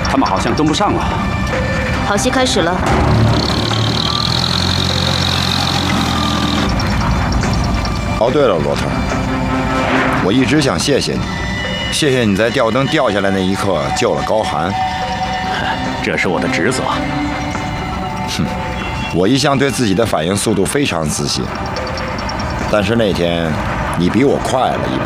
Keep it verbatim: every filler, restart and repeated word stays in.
他们好像跟不上了。 好戏开始了。 哦，对了，罗特，我一直想谢谢你，谢谢你在吊灯掉下来那一刻救了高寒。 这是我的职责。 哼，我一向对自己的反应速度非常自信，但是那天你比我快了一步。